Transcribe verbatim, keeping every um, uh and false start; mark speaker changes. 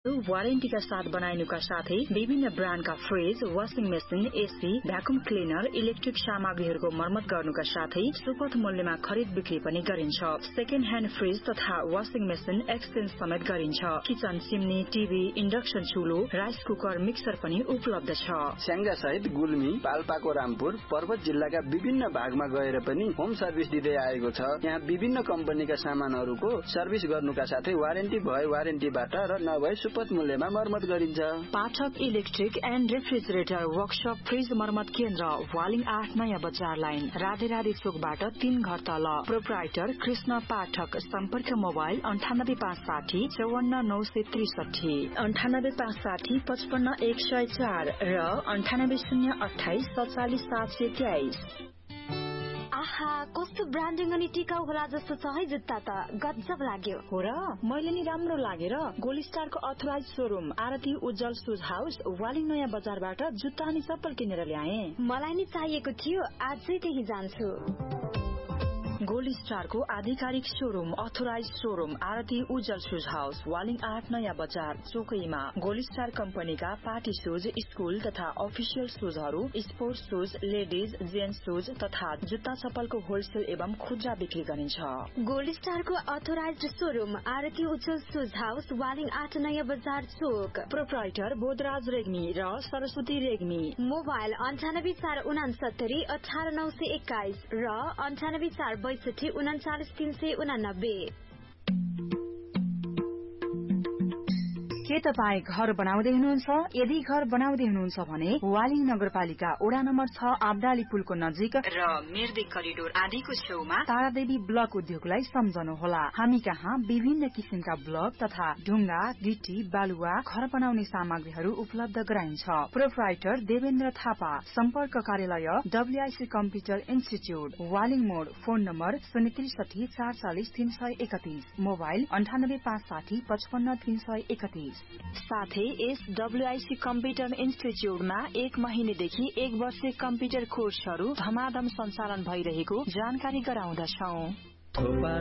Speaker 1: वारेन्टीका साथ बनाइनुका साथै विभिन्न ब्रान्डका fridge, washing machine, AC, vacuum cleaner, electric सामग्रीहरूको मर्मत गर्नुका साथै सुपथ मूल्यमा खरिद बिक्री पनि गरिन्छ। सेकेन्ड ह्यान्ड फ्रिज तथा वाशिङ मेसिन एक्सचेन्ज समेत गरिन्छ। Kitchen, chimney, TV, induction चुलो, rice cooker, mixer पनि उपलब्ध छ।
Speaker 2: स्याङ्जा सहित गुल्मी, पाल्पाको रामपुर, पर्वत जिल्लाका विभिन्न भागमा गएर पनि होम सर्भिस दिँदै आएको छ। यहाँ विभिन्न कम्पनीका सामानहरूको सर्भिस गर्नुका साथै वारेन्टी भए वारेन्टीबाट र नभए सुपथ मूल्यमा मर्मत गरिन्छ।
Speaker 1: पाठक electric and refrigerator workshop fridge मर्मत केन्द्र, वालिङ आठ नयाँ बजार लाइन, राधे राधे चोकबाट तीन घर तल। प्रोप्राइटर कृष्ण पाठक। सम्पर्क मोबाइल अन्ठानब्बे पाँच साठी चौवन्न नौ सय त्रिसठी, अन्ठानब्बे पाँच साठी पचपन्न एक सय चार र अन्ठानब्बे शून्य अठाइस सत्तालिस सात सय तेइस।
Speaker 3: आहा, कस्तो ब्रान्डिङ अनि टिकाउ होला जस्तो छ है जुत्ता त, गजब लाग्यो।
Speaker 1: हो र, मैले नि राम्रो लागेर गोल्ड स्टारको अथोराइज शोरूम आरती उज्जवल सुज हाउस वालिङ नयाँ बजारबाट जुत्ता अनि चप्पल किनेर ल्याए।
Speaker 3: मलाई नि चाहिएको थियो, आजै त्यही जान्छु।
Speaker 1: गोल्ड स्टारको आधिकारिक शोरूम अथोराइज शोरूम आरती उज्जवल सुज हाउस वालिङ आठ नयाँ बजार चोकैमा। गोल्ड स्टार कम्पनीका पार्टी सुज, स्कूल तथा अफिसियल सुजहरू, sports shoes, ladies, gents shoes तथा जुत्ता चप्पलको होलसेल एवं खुद्रा बिक्री गरिन्छ।
Speaker 3: गोल्ड स्टारको अथोराइज शोरूम आरती उज्जवल सुज हाउस वालिङ आठ नयाँ बजार चोक।
Speaker 1: प्रोप्राइटर बोधराज रेग्मी र सरस्वती रेग्मी।
Speaker 3: मोबाइल अन्ठानब्बे चार उनासत्तरी अठार नौ सय एक्काइस र अन्ठानब्बे चार बैसठी उनाचालिस तीन सय उनानब्बे।
Speaker 1: के तपाई घर बनाउँदै हुनुहुन्छ? यदि घर बनाउँदै हुनुहुन्छ भने वालिङ नगरपालिका वडा नम्बर छ आब्दाली पुलको नजिक र मिर्दी करिडोर आदिको छेउमा तारादेवी ब्लक उद्योगलाई सम्झनुहोला। हामी कहाँ विभिन्न किसिमका ब्लक तथा ढुङ्गा, गिटी, बालुवा, घर बनाउने सामग्रीहरू उपलब्ध गराइन्छ। प्रोप्राइटर देवेन्द्र थापा। सम्पर्क कार्यालय डब्ल्युआईसी कम्प्युटर इन्स्टिच्युट, वालिङ मोड। फोन नम्बर शून्य त्रिसठी चार चालिस तीन सय एकतीस, मोबाइल अन्ठानब्बे पाँच साठी पचपन्न तीन सय एकतीस। साथै यस डब्ल्युआईसी कम्प्युटर इन्स्टिच्युटमा एक महिनेदेखि एक वर्षे कम्प्युटर कोर्सहरू धमाधम सञ्चालन भइरहेको जानकारी गराउँदछौ।